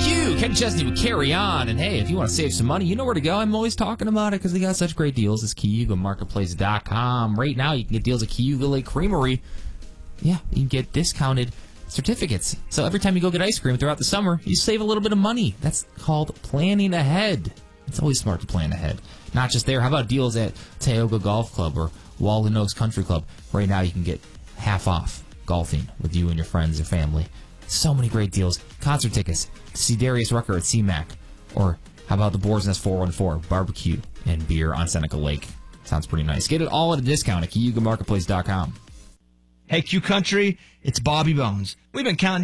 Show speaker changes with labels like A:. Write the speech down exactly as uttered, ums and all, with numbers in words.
A: Q, Ken Chesney with Carry On. And hey, if you want to save some money, you know where to go. I'm always talking about it because they got such great deals. It's Cayuga Marketplace dot com. Right now, you can get deals at Cayuga Lake Creamery. Yeah, you can get discounted certificates. So every time you go get ice cream throughout the summer, you save a little bit of money. That's called planning ahead. It's always smart to plan ahead. Not just there. How about deals at Tioga Golf Club or Walden Oaks Country Club? Right now, you can get half off golfing with you and your friends or family. So many great deals. Concert tickets to see Darius Rucker at C MAC. Or how about the Boar's Nest four one four barbecue and beer on Seneca Lake? Sounds pretty nice. Get it all at a discount at Cayuga Marketplace dot com.
B: Hey, Q Country, it's Bobby Bones. We've been counting